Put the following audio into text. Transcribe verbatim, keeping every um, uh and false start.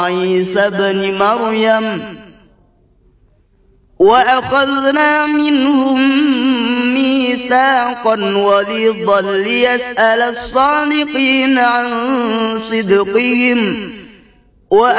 عيسى ابن مريم وأخذنا منهم ميثاقا غليظا ليسأل الصادقين عن صدقهم